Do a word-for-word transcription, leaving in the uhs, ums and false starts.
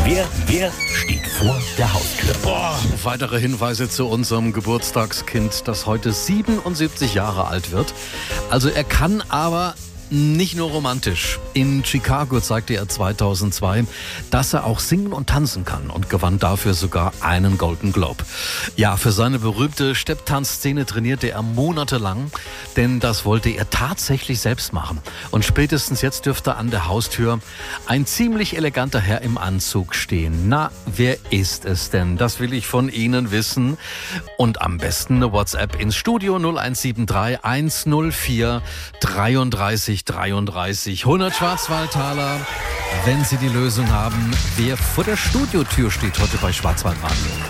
Wer, wer steht vor der Haustür? Boah, weitere Hinweise zu unserem Geburtstagskind, das heute siebenundsiebzig Jahre alt wird. Also er kann aber nicht nur romantisch. In Chicago zeigte er zweitausendzwei, dass er auch singen und tanzen kann und gewann dafür sogar einen Golden Globe. Ja, für seine berühmte Stepptanzszene trainierte er monatelang, denn das wollte er tatsächlich selbst machen. Und spätestens jetzt dürfte an der Haustür ein ziemlich eleganter Herr im Anzug stehen. Na, wer ist es denn? Das will ich von Ihnen wissen. Und am besten eine WhatsApp ins Studio null eins sieben drei eins null vier dreiunddreißig dreiunddreißig. hundert Schwarzwaldtaler, wenn Sie die Lösung haben, wer vor der Studiotür steht heute bei Schwarzwaldradio.